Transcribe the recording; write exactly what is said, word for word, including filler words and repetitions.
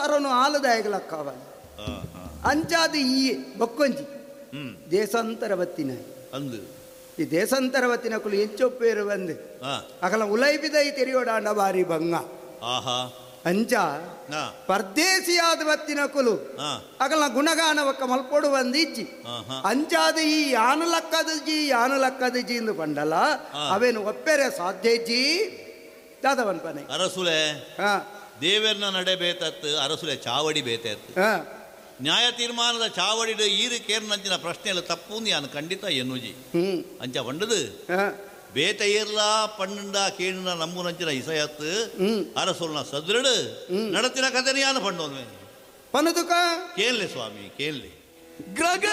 ಸಂಸಾರನು ಆಲದಾಯಗಳಕ್ಕಾವಲ್ಲ ಅಂಚಾದ ಈ ಬೊಕ್ಕೊಂಜಿ ದೇಶಾಂತರ ಬತ್ತಿನ ಅಂದು ಈ ದೇಶಾಂತರ ಬತ್ತಿನ ಕುಲು ಹೆಚ್ಚೊಪ್ಪೇರು ಬಂದು ಅಗಲ ಉಲೈಬಿದೈ ತೆರಿಯೋಡಾಂಡ ಬಾರಿ ಭಂಗ ಆಹಾ ಅಂಚ ಪರ್ದೇಶಿಯಾದ ಬತ್ತಿನ ಕುಲು ಅಗಲ ಗುಣಗಾನ ಒಕ್ಕ ಮಲ್ಪೊಡು ಬಂದಿಜ್ಜಿ ಅಂಚಾದ ಈ ಯಾನ ಲಕ್ಕದ ಜಿ ಯಾನ ಲಕ್ಕದ ಜಿ ಎಂದು ಬಂಡಲ್ಲ ಅವೇನು ಒಪ್ಪೆರೆ ಸಾಧ್ಯ ಜಿ ದಾದವನ್ ಪನೆ ಅರಸುಲೆ ದೇವರನ್ನ ನಡೆ ಬೇತತ್ತು ಅರಸುಲೆ ಚಾವಡಿ ಬೇತತ್ತು ನ್ಯಾಯ ತೀರ್ಮಾನದ ಚಾವಡಿಡು ಈರು ಕೇರ್ನಂಚಿನ ಪ್ರಶ್ನೆಯಲ್ಲಿ ತಪ್ಪು ನಾನು ಖಂಡಿತ ಎನ್ನುಜಿ ಅಂಚ ಬಂಡದು ಬೇತ ಏರ್ಲಾ ಪಣ್ಣುಂಡ ಕೇಳಿನ ನಮ್ಮೂರಂಚಿನ ಇಸಯತ್ತು ಅರಸುಲ್ನ ಸದೃಢ ನಡತಿನ ಕಥೆಯಾನ ಪಂಡೋನ್ವೆ ಪನದುಕ ಕೇಳಲೆ ಸ್ವಾಮಿ ಕೇಳಲೆ ಗ್ರಗ